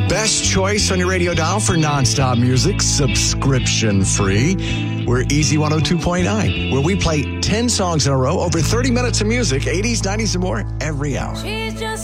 best choice on your radio dial for nonstop music, subscription free. We're Easy 102.9, where we play 10 songs in a row, over 30 minutes of music, 80s, 90s, and more every hour.